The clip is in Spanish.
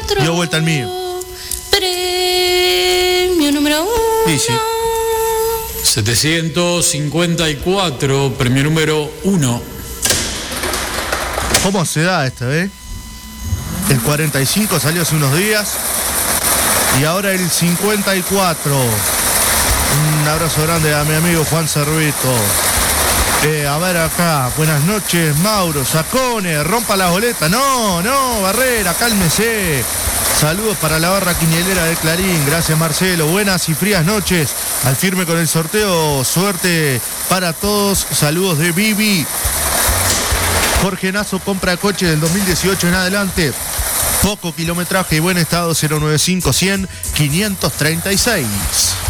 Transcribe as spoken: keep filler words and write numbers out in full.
cuatro. Dio vuelta el mío. Premio número uno. Sí, sí. setecientos cincuenta y cuatro, premio número uno. ¿Cómo se da esta, eh? El cuarenta y cinco salió hace unos días. Y ahora el cincuenta y cuatro. Un abrazo grande a mi amigo Juan Cervito. Eh, a ver acá, buenas noches, Mauro, Sacone, rompa la boleta. No, no, Barrera, cálmese. Saludos para la barra quinielera de Clarín. Gracias, Marcelo. Buenas y frías noches. Al firme con el sorteo. Suerte para todos. Saludos de Vivi. Jorge Nazo compra coche del dos mil dieciocho en adelante. Poco kilometraje y buen estado. Cero nueve cinco cien quinientos treinta y seis.